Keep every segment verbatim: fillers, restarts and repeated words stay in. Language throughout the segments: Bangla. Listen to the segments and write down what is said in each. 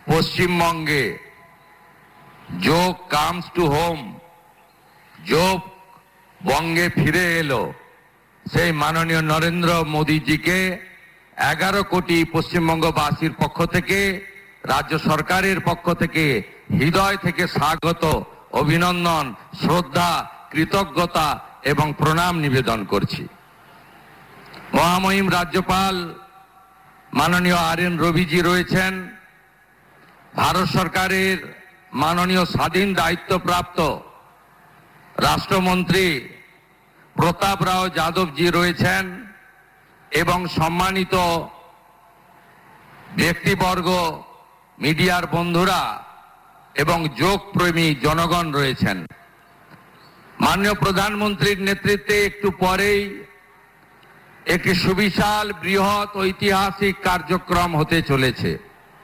পশ্চিমবঙ্গে যোগ কামস টু হোম, যোগ বঙ্গে ফিরে এলো, সেই মাননীয় নরেন্দ্র মোদীজিকে এগারো কোটি পশ্চিমবঙ্গবাসীর পক্ষ থেকে, রাজ্য সরকারের পক্ষ থেকে হৃদয় থেকে স্বাগত, অভিনন্দন, শ্রদ্ধা, কৃতজ্ঞতা এবং প্রণাম নিবেদন করছি। মহামহিম রাজ্যপাল মাননীয় আর এন রবিজি রয়েছেন, ভারত সরকারের মাননীয় স্বাধীন দায়িত্বপ্রাপ্ত রাষ্ট্রমন্ত্রী প্রতাপ রাও যাদবজি রয়েছেন এবং সম্মানিত ব্যক্তিবর্গ, মিডিয়ার বন্ধুরা এবং যোগপ্রেমী জনগণ রয়েছেন। মাননীয় প্রধানমন্ত্রীর নেতৃত্বে একটু পরেই একটি সুবিশাল বৃহৎ ঐতিহাসিক কার্যক্রম হতে চলেছে।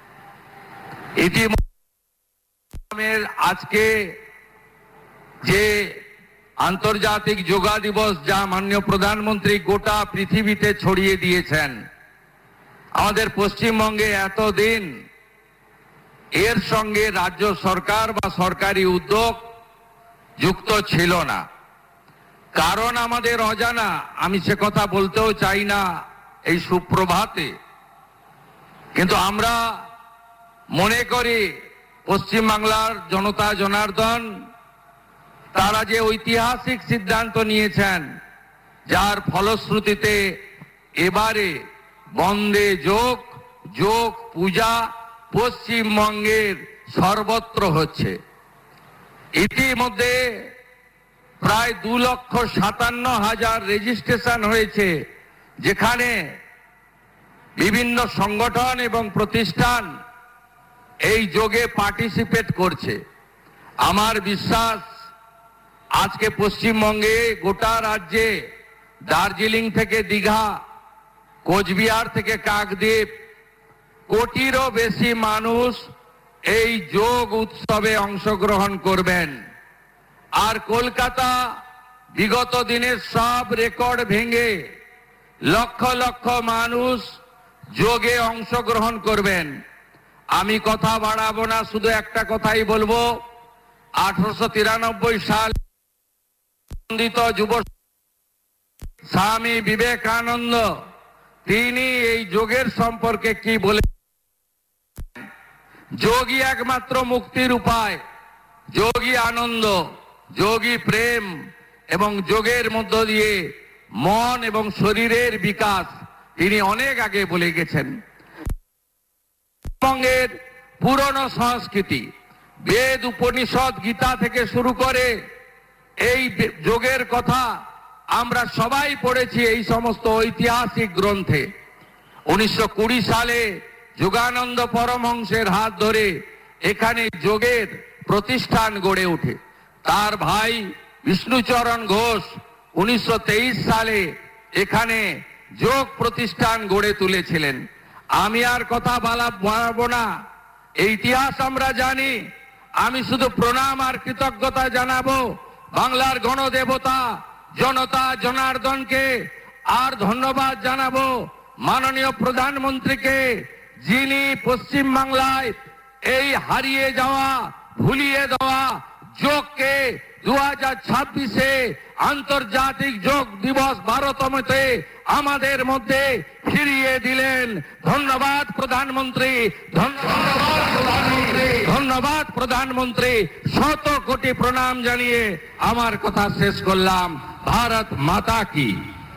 ইতিমধ্যে আজকে যে আন্তর্জাতিক যোগা দিবস, যা মাননীয় প্রধানমন্ত্রী গোটা পৃথিবীতে ছড়িয়ে দিয়েছেন, আমাদের পশ্চিমবঙ্গে এতদিন এর সঙ্গে রাজ্য সরকার বা সরকারি উদ্যোগ যুক্ত ছিল না। কারণ আমাদের অজানা, আমি সে কথা বলতেও চাই না এই সুপ্রভাতে, কিন্তু আমরা মনে করি পশ্চিমবাংলার জনতা জনার্দন তারা যে ঐতিহাসিক সিদ্ধান্ত নিয়েছেন, যার ফলশ্রুতিতে এবারে বন্দে যোগ, যোগ পূজা পশ্চিমবঙ্গের সর্বত্র হচ্ছে। ইতিমধ্যে প্রায় দু লক্ষ সাতান্ন হাজার রেজিস্ট্রেশন হয়েছে, যেখানে বিভিন্ন সংগঠন এবং প্রতিষ্ঠান এই যোগে পার্টিসিপেট করছে। আমার বিশ্বাস আজকে পশ্চিমবঙ্গে গোটা রাজ্যে দার্জিলিং থেকে দীঘা, কোচবিহার থেকে কাকদ্বীপ কোটিরও বেশি মানুষ এই যোগ উৎসবে অংশগ্রহণ করবেন। আর কলকাতা বিগত দিনের সব রেকর্ড ভেঙে লক্ষ লক্ষ মানুষ যোগে অংশগ্রহণ করবেন। আমি কথা বাড়াবো না, শুধু একটা কথাই বলবো, আঠারোশো তিরানব্বই সাল যুব স্বামী বিবেকানন্দ তিনি এই যোগের সম্পর্কে কি বলে, যোগই একমাত্র মুক্তির উপায়, যোগী আনন্দ, যোগী প্রেম এবং যোগের মধ্য দিয়ে মন এবং শরীরের বিকাশ, তিনি অনেক আগে বলে গেছেন। পশ্চিমবঙ্গের পুরনো সংস্কৃতি, বেদ, উপনিষদ, গীতা থেকে শুরু করে এই যোগের কথা আমরা সবাই পড়েছি এই সমস্ত ঐতিহাসিক গ্রন্থে। উনিশশো কুড়ি সালে যোগানন্দ পরমহংসের হাত ধরে এখানে যোগের প্রতিষ্ঠান গড়ে ওঠে। তার ভাই বিষ্ণুচরণ ঘোষ উনিশশো তেইশ সালে এখানে যোগ প্রতিষ্ঠান গড়ে তুলেছিলেন। আমি আর কথা বাড়াবো না, এই ইতিহাস আমরা জানি। আমি শুধু প্রণাম আর কৃতজ্ঞতা জানাবো বাংলার গণদেবতা জনতা জনার্দনকে, আর ধন্যবাদ জানাবো মাননীয় প্রধানমন্ত্রীকে, যিনি পশ্চিম বাংলায় এই হারিয়ে যাওয়া, ভুলিয়ে দেওয়া যোগকে দু হাজার ছাব্বিশে আন্তর্জাতিক যোগ দিবস বারোতমতে আমাদের মধ্যে ফিরিয়ে দিলেন। ধন্যবাদ প্রধানমন্ত্রী, ধন্যবাদ প্রধানমন্ত্রী, ধন্যবাদ প্রধানমন্ত্রী। শত কোটি প্রণাম জানিয়ে আমার কথা শেষ করলাম। ভারত মাতা কি।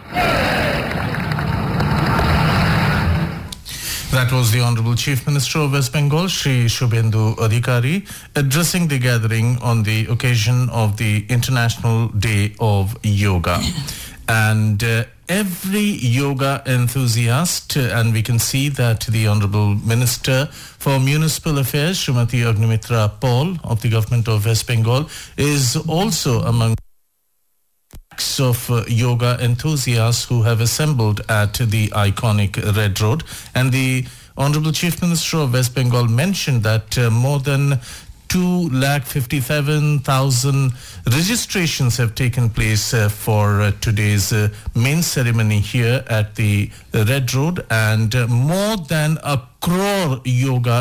That was the Honorable Chief Minister of West Bengal, Shri Shubhendu Adhikari, addressing the gathering on the occasion of the International Day of Yoga. And uh, every yoga enthusiast, uh, and we can see that the Honorable Minister for Municipal Affairs, Srimati Agnimitra Paul of the Government of West Bengal, is also among of uh, yoga enthusiasts who have assembled at the iconic Red Road. And the Honorable Chief Minister of West Bengal mentioned that uh, more than two lakh fifty-seven thousand registrations have taken place uh, for uh, today's uh, main ceremony here at the Red Road, and uh, more than a crore yoga